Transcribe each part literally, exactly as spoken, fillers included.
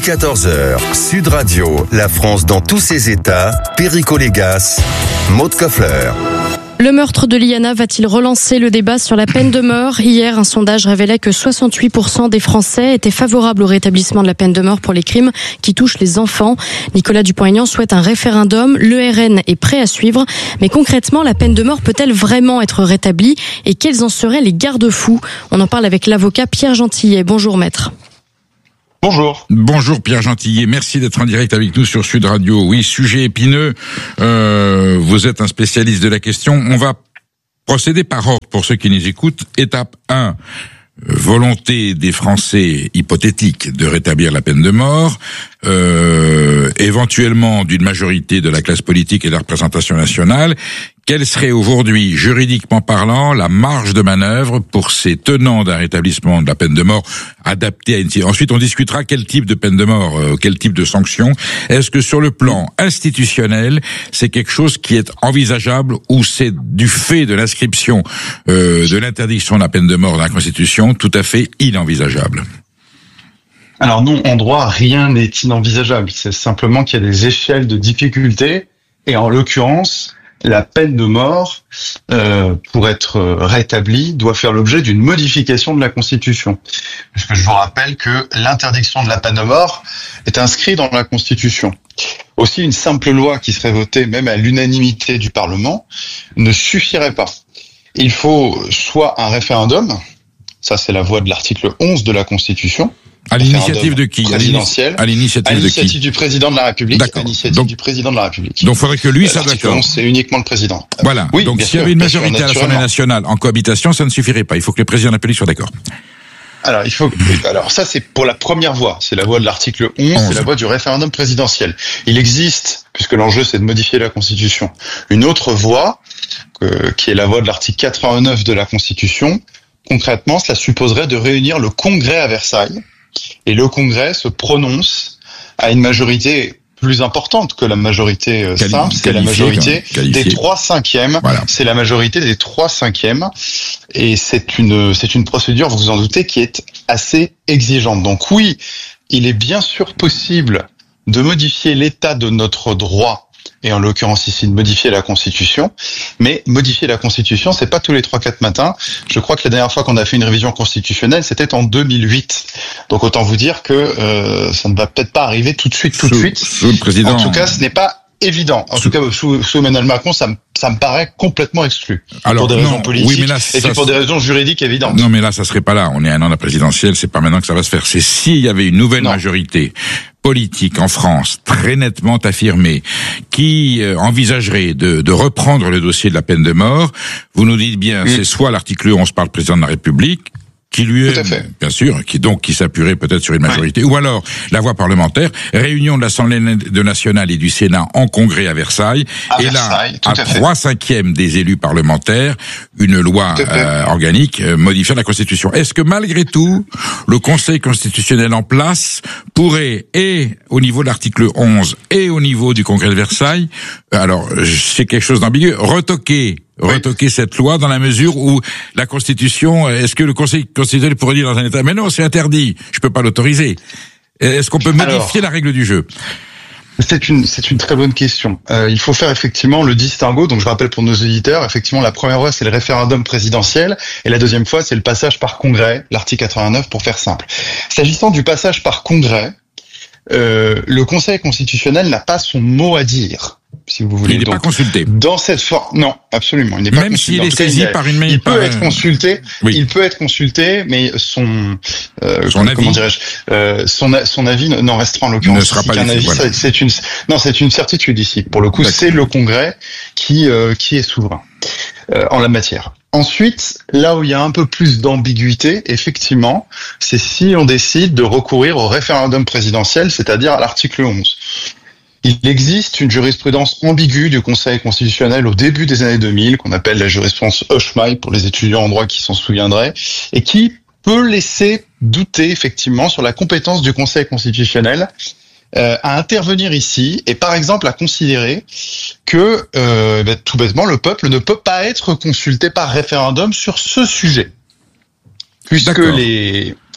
quatorze heures, Sud Radio, la France dans tous ses états, Perico Légas, Maud Koffler. Le meurtre de Liana va-t-il relancer le débat sur la peine de mort ? Hier, un sondage révélait que soixante-huit pour cent des Français étaient favorables au rétablissement de la peine de mort pour les crimes qui touchent les enfants. Nicolas Dupont-Aignan souhaite un référendum. L'E R N est prêt à suivre. Mais concrètement, la peine de mort peut-elle vraiment être rétablie ? Et quels en seraient les garde-fous ? On en parle avec l'avocat Pierre Gentillet. Bonjour maître. Bonjour. Bonjour Pierre Gentillet, merci d'être en direct avec nous sur Sud Radio. Oui, sujet épineux, euh, vous êtes un spécialiste de la question. On va procéder par ordre pour ceux qui nous écoutent. Étape un, volonté des Français hypothétiques de rétablir la peine de mort, euh, éventuellement d'une majorité de la classe politique et de la représentation nationale. Quelle serait aujourd'hui, juridiquement parlant, la marge de manœuvre pour ces tenants d'un rétablissement de la peine de mort adaptée à une... Ensuite, on discutera quel type de peine de mort, euh, quel type de sanction. Est-ce que sur le plan institutionnel, c'est quelque chose qui est envisageable ou c'est du fait de l'inscription euh, de l'interdiction de la peine de mort dans la Constitution tout à fait inenvisageable ? Alors non, en droit, rien n'est inenvisageable. C'est simplement qu'il y a des échelles de difficulté et en l'occurrence... la peine de mort, euh, pour être rétablie, doit faire l'objet d'une modification de la Constitution. Parce que je vous rappelle que l'interdiction de la peine de mort est inscrite dans la Constitution. Aussi, une simple loi qui serait votée même à l'unanimité du Parlement ne suffirait pas. Il faut soit un référendum, ça c'est la voie de l'article onze de la Constitution, à l'initiative de qui ? Présidentielle. À l'initiative, à l'initiative de qui ? du président de la République. D'accord. À l'initiative donc, du président de la République. Donc, il faudrait que lui soit L'article d'accord. onze, c'est uniquement le président. Voilà. Oui, donc, bien s'il y sûr, avait une bien sûr, majorité à l'Assemblée nationale en cohabitation, ça ne suffirait pas. Il faut que le président de la République soit d'accord. Alors, il faut, alors, ça, c'est pour la première voie. C'est la voie de l'article onze, onze. C'est la voie du référendum présidentiel. Il existe, puisque l'enjeu, c'est de modifier la Constitution, une autre voie, euh, qui est la voie de l'article quatre-vingt-neuf de la Constitution. Concrètement, cela supposerait de réunir le Congrès à Versailles. Et le Congrès se prononce à une majorité plus importante que la majorité Quali- simple, c'est la majorité des trois cinquièmes. Voilà. C'est la majorité des trois cinquièmes. Et c'est une, c'est une procédure, vous vous en doutez, qui est assez exigeante. Donc oui, il est bien sûr possible de modifier l'état de notre droit, et en l'occurrence ici de modifier la Constitution, mais modifier la Constitution, c'est pas tous les trois quatre matins. Je crois que la dernière fois qu'on a fait une révision constitutionnelle, c'était en deux mille huit. Donc autant vous dire que euh, ça ne va peut-être pas arriver tout de suite, tout sous, de suite. Sous le président. En tout cas, ce n'est pas évident. En sous... tout cas, sous, sous Emmanuel Macron, ça me, ça me paraît complètement exclu. Alors, pour des non, raisons politiques oui, mais là, et puis pour des raisons juridiques évidentes. Non, mais là, ça serait pas là. On est à un an de la présidentielle, c'est pas maintenant que ça va se faire. C'est s'il y avait une nouvelle non. majorité politique en France, très nettement affirmée, qui euh, envisagerait de, de reprendre le dossier de la peine de mort. Vous nous dites bien, mmh. c'est soit l'article onze par le président de la République, qui lui est, bien sûr, qui donc qui s'appuierait peut-être sur une majorité, ouais. ou alors la voie parlementaire, réunion de l'Assemblée nationale et du Sénat en congrès à Versailles, à et Versailles, là, à, à trois cinquièmes des élus parlementaires, une loi euh, organique euh, modifiant la Constitution. Est-ce que malgré tout, le Conseil constitutionnel en place pourrait, et au niveau de l'article onze, et au niveau du congrès de Versailles, alors c'est quelque chose d'ambigu, retoquer retoquer oui. cette loi dans la mesure où la Constitution, est-ce que le Conseil constitutionnel pourrait dire dans un État, mais non, c'est interdit, je peux pas l'autoriser. Est-ce qu'on peut modifier Alors, la règle du jeu ? C'est une, c'est une très bonne question. Euh, il faut faire effectivement le distinguo. Donc je rappelle pour nos auditeurs, effectivement la première fois c'est le référendum présidentiel et la deuxième fois c'est le passage par congrès, l'article quatre-vingt-neuf pour faire simple. S'agissant du passage par congrès, euh, le Conseil constitutionnel n'a pas son mot à dire. Si vous voulez. Il n'est Donc, pas consulté. Dans cette forme, non, absolument, il n'est pas Même consulté. Même s'il est saisi il, par une mail. Il peut par... être consulté. Oui. Il peut être consulté, mais son, euh, son comment, avis. comment dirais-je, euh, son son avis n'en restera en l'occurrence. Ne sera pas qu'un laissé, avis. voilà. C'est une, non, c'est une certitude ici. Pour le coup, D'accord. c'est le Congrès qui euh, qui est souverain euh, en la matière. Ensuite, là où il y a un peu plus d'ambiguïté, effectivement, c'est si on décide de recourir au référendum présidentiel, c'est-à-dire à l'article onze. Il existe une jurisprudence ambiguë du Conseil constitutionnel au début des années deux mille, qu'on appelle la jurisprudence Oshmai pour les étudiants en droit qui s'en souviendraient, et qui peut laisser douter effectivement sur la compétence du Conseil constitutionnel euh, à intervenir ici, et par exemple à considérer que euh, bah, tout bêtement le peuple ne peut pas être consulté par référendum sur ce sujet, puisque D'accord. les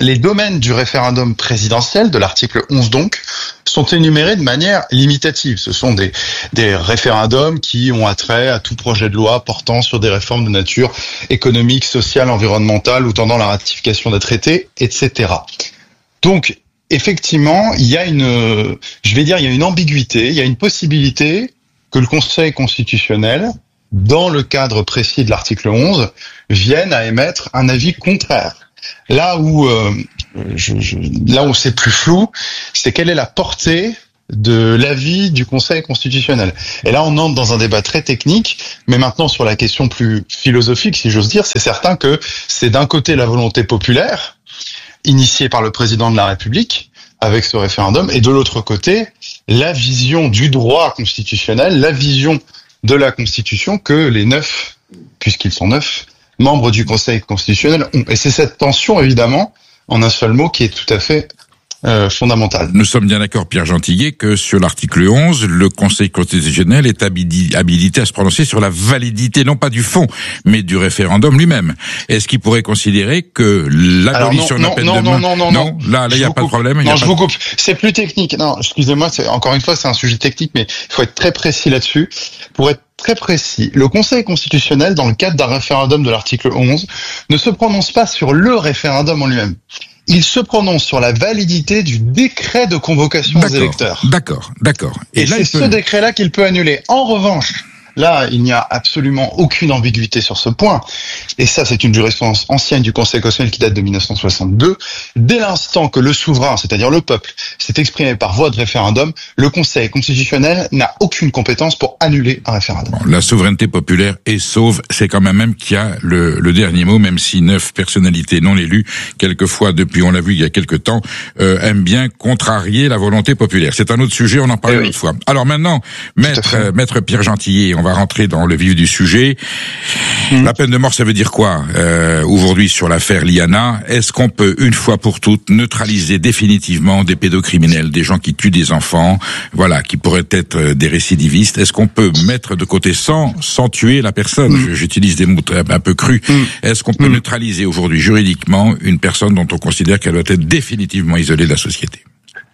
les domaines du référendum présidentiel, de l'article onze donc, sont énumérés de manière limitative. Ce sont des, des référendums qui ont attrait à tout projet de loi portant sur des réformes de nature économique, sociale, environnementale ou tendant à la ratification des traités, et cetera. Donc, effectivement, il y a une, je vais dire, il y a une ambiguïté, il y a une possibilité que le Conseil constitutionnel, dans le cadre précis de l'article onze, vienne à émettre un avis contraire. Là où, euh, je, je, là où c'est plus flou, c'est quelle est la portée de l'avis du Conseil constitutionnel. Et là, on entre dans un débat très technique, mais maintenant sur la question plus philosophique, si j'ose dire, c'est certain que c'est d'un côté la volonté populaire, initiée par le président de la République, avec ce référendum, et de l'autre côté, la vision du droit constitutionnel, la vision de la Constitution que les neuf, puisqu'ils sont neuf, membres du Conseil constitutionnel ont. Et c'est cette tension, évidemment, en un seul mot, qui est tout à fait euh, fondamentale. Nous sommes bien d'accord, Pierre Gentillet, que sur l'article onze, le Conseil constitutionnel est habilité à se prononcer sur la validité, non pas du fond, mais du référendum lui-même. Est-ce qu'il pourrait considérer que l'abolition de la peine de mort... Non, non, non, non, non. Là, là, il n'y a pas de problème. Non, je pas... vous coupe. C'est plus technique. Non, excusez-moi, c'est, encore une fois, c'est un sujet technique, mais il faut être très précis là-dessus. Pour être très précis, le Conseil constitutionnel, dans le cadre d'un référendum de l'article onze, ne se prononce pas sur le référendum en lui-même. Il se prononce sur la validité du décret de convocation des électeurs. D'accord, d'accord. Et, Et là, c'est peut... ce décret-là qu'il peut annuler. En revanche, là, il n'y a absolument aucune ambiguïté sur ce point. Et ça, c'est une jurisprudence ancienne du Conseil constitutionnel qui date de mille neuf cent soixante-deux. Dès l'instant que le souverain, c'est-à-dire le peuple, s'est exprimé par voie de référendum, le Conseil constitutionnel n'a aucune compétence pour annuler un référendum. Bon, la souveraineté populaire est sauve, c'est quand même même qui a le, le dernier mot, même si neuf personnalités non élues, quelquefois depuis, on l'a vu il y a quelque temps, euh, aiment bien contrarier la volonté populaire. C'est un autre sujet, on en parle une autre fois. Alors maintenant, maître, euh, maître Pierre Gentillet, on va rentrer dans le vif du sujet. Mmh. La peine de mort, ça veut dire quoi euh, aujourd'hui sur l'affaire Liana? Est-ce qu'on peut, une fois pour toutes, neutraliser définitivement des pédocriminels, des gens qui tuent des enfants, voilà, qui pourraient être des récidivistes? Est-ce qu'on peut mettre de côté sans sans tuer la personne? Mmh. J'utilise des mots un peu crus. Mmh. Est-ce qu'on peut mmh. neutraliser aujourd'hui juridiquement une personne dont on considère qu'elle doit être définitivement isolée de la société?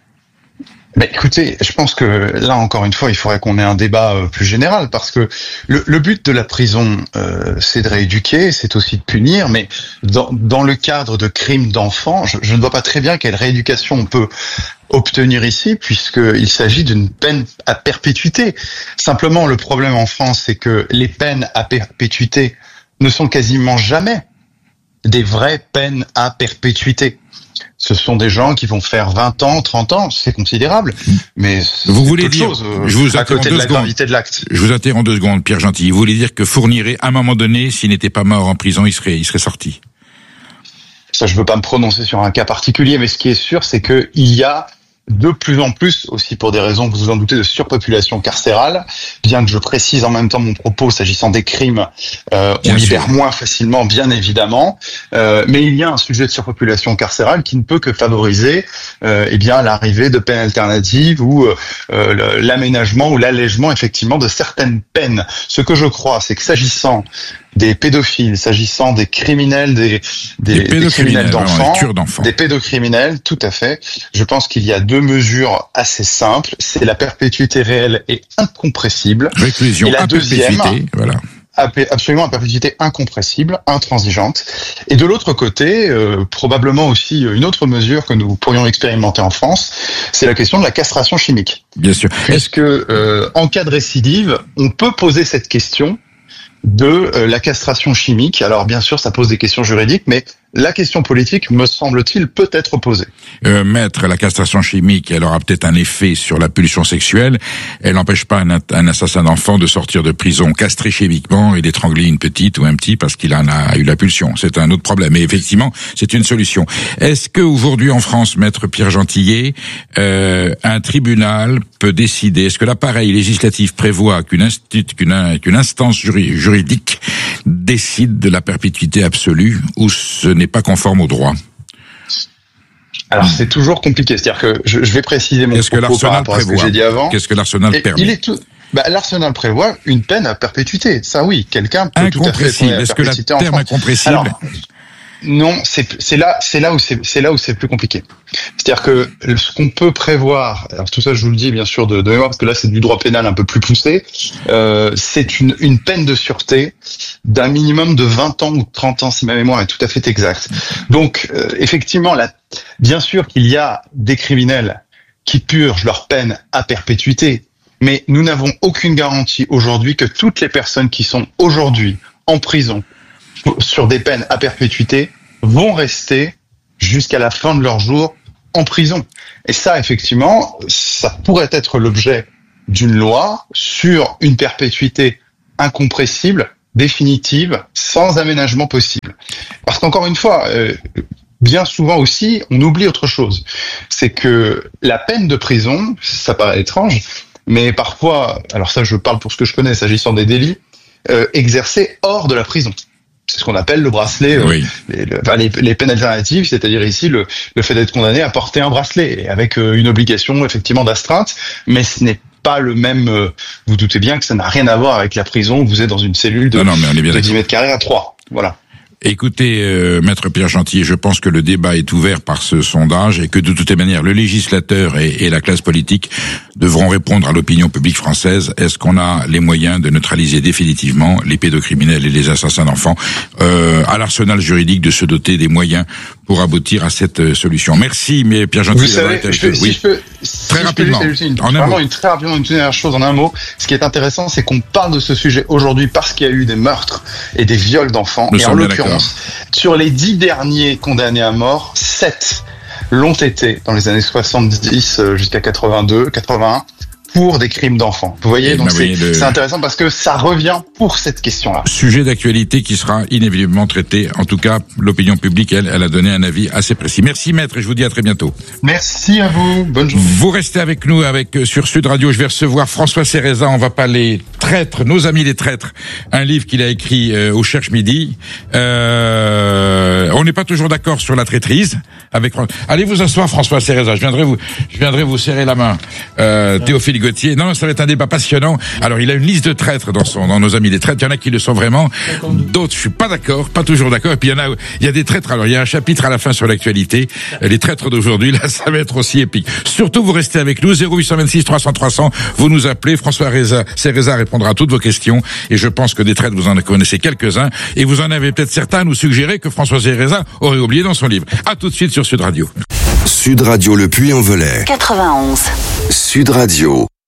Mais écoutez, je pense que là, encore une fois, il faudrait qu'on ait un débat euh, plus général, parce que le, le but de la prison, euh, c'est de rééduquer, c'est aussi de punir, mais dans, dans le cadre de crimes d'enfants, je, je ne vois pas très bien quelle rééducation on peut obtenir ici, puisqu'il s'agit d'une peine à perpétuité. Simplement, le problème en France, c'est que les peines à perpétuité ne sont quasiment jamais des vraies peines à perpétuité. Ce sont des gens qui vont faire vingt ans, trente ans, c'est considérable, mais c'est vous voulez peu de dire, chose, je vous à côté de la gravité de l'acte. Je vous interromps deux secondes, Pierre Gentillet. Vous voulez dire que Fourniret, à un moment donné, s'il n'était pas mort en prison, il serait, il serait sorti? Ça, je veux pas me prononcer sur un cas particulier, mais ce qui est sûr, c'est que il y a de plus en plus, aussi pour des raisons que vous vous en doutez, de surpopulation carcérale, bien que je précise en même temps mon propos s'agissant des crimes, euh, on libère sûr. moins facilement, bien évidemment, euh, mais il y a un sujet de surpopulation carcérale qui ne peut que favoriser euh, eh bien l'arrivée de peines alternatives ou euh, l'aménagement ou l'allègement effectivement de certaines peines. Ce que je crois, c'est que s'agissant des pédophiles, s'agissant des criminels, des, des, des, des criminels d'enfants, d'enfants. des pédocriminels, tout à fait. Je pense qu'il y a deux mesures assez simples. C'est la perpétuité réelle et incompressible. Réclusion et la à deuxième, perpétuité, voilà. Absolument à perpétuité incompressible, intransigeante. Et de l'autre côté, euh, probablement aussi une autre mesure que nous pourrions expérimenter en France, c'est la question de la castration chimique. Bien sûr. Puisque euh, en cas de récidive, on peut poser cette question de euh, la castration chimique. Alors bien sûr, ça pose des questions juridiques, mais la question politique, me semble-t-il, peut être posée. Euh, mettre la castration chimique, elle aura peut-être un effet sur la pulsion sexuelle. Elle n'empêche pas un, un assassin d'enfant de sortir de prison castré chimiquement et d'étrangler une petite ou un petit parce qu'il en a eu la pulsion. C'est un autre problème. Et effectivement, c'est une solution. Est-ce que aujourd'hui en France, maître Pierre Gentillet, euh, un tribunal peut décider, est-ce que l'appareil législatif prévoit qu'une institut, qu'une, qu'une instance juri, juridique décide de la perpétuité absolue ou ce n'est pas conforme au droit? Alors c'est toujours compliqué, c'est-à-dire que je, je vais préciser mon Qu'est-ce propos par rapport à ce que j'ai dit avant. Qu'est-ce que l'arsenal Et permet? Il est tout... Bah, l'arsenal prévoit une peine à perpétuité. Ça oui, quelqu'un peut tout à fait incompressible. Est-ce que le terme incompressible? Alors, non, c'est c'est là c'est là où c'est c'est là où c'est plus compliqué. C'est-à-dire que ce qu'on peut prévoir, alors tout ça je vous le dis bien sûr de, de mémoire parce que là c'est du droit pénal un peu plus poussé, euh, c'est une une peine de sûreté d'un minimum de vingt ans ou trente ans si ma mémoire est tout à fait exacte. Donc euh, effectivement là, bien sûr qu'il y a des criminels qui purgent leur peine à perpétuité, mais nous n'avons aucune garantie aujourd'hui que toutes les personnes qui sont aujourd'hui en prison sur des peines à perpétuité vont rester jusqu'à la fin de leur jour en prison. Et ça, effectivement, ça pourrait être l'objet d'une loi sur une perpétuité incompressible, définitive, sans aménagement possible. Parce qu'encore une fois, euh, bien souvent aussi, on oublie autre chose. C'est que la peine de prison, ça paraît étrange, mais parfois, alors ça je parle pour ce que je connais s'agissant des délits, euh, exercés hors de la prison. C'est ce qu'on appelle le bracelet, oui. euh, les, le, enfin, les, les peines alternatives, c'est-à-dire ici le, le fait d'être condamné à porter un bracelet, avec euh, une obligation effectivement d'astreinte, mais ce n'est pas le même, euh, vous doutez bien que ça n'a rien à voir avec la prison où vous êtes dans une cellule de, non, non, mais on est bien de dix mètres carrés à trois. Voilà. Écoutez, euh, Maître Pierre Chantilly, je pense que le débat est ouvert par ce sondage et que de toute manière, le législateur et, et la classe politique devront répondre à l'opinion publique française. Est-ce qu'on a les moyens de neutraliser définitivement les pédocriminels et les assassins d'enfants, euh, à l'arsenal juridique de se doter des moyens pour aboutir à cette solution. Merci, mais Pierre Chantilly. Vous savez, je peux, si oui. je peux, si très je rapidement, peux une, en vraiment un mot. une très rapidement une dernière chose en un mot. Ce qui est intéressant, c'est qu'on parle de ce sujet aujourd'hui parce qu'il y a eu des meurtres et des viols d'enfants. Nous et en l'occurrence, sur les dix derniers condamnés à mort, sept l'ont été dans les années soixante-dix jusqu'à quatre-vingt-deux, quatre-vingt-un. Pour des crimes d'enfants. Vous voyez, et donc c'est, le... c'est intéressant parce que ça revient pour cette question-là. Sujet d'actualité qui sera inévitablement traité. En tout cas, l'opinion publique, elle, elle a donné un avis assez précis. Merci, maître, et je vous dis à très bientôt. Merci à vous. Bonne journée. Vous restez avec nous avec sur Sud Radio. Je vais recevoir François Cereza. On va parler traîtres, nos amis les traîtres. Un livre qu'il a écrit euh, au Cherche Midi. Euh, on n'est pas toujours d'accord sur la traîtrise. Avec allez vous asseoir, François Cereza. Je viendrai vous, je viendrai vous serrer la main. Euh, Théophile Gautier. Non, ça va être un débat passionnant. Alors, il a une liste de traîtres dans son, dans nos amis les traîtres. Il y en a qui le sont vraiment. D'autres, je suis pas d'accord, pas toujours d'accord. Et puis, il y en a, il y a des traîtres. Alors, il y a un chapitre à la fin sur l'actualité. Les traîtres d'aujourd'hui, là, ça va être aussi épique. Surtout, vous restez avec nous. zéro huit cent vingt-six trois cents trois cents. Vous nous appelez. François Cereza répondra à toutes vos questions. Et je pense que des traîtres, vous en connaissez quelques-uns. Et vous en avez peut-être certains à nous suggérer que François Cereza aurait oublié dans son livre. À tout de suite sur Sud Radio. Sud Radio Le Puy-en-Velay. quatre-vingt-onze. Sud Radio.